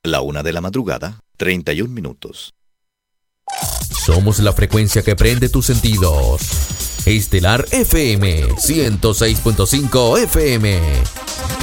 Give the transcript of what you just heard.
La 1:00 a.m. Somos la frecuencia que prende tus sentidos. Estelar FM 106.5 FM.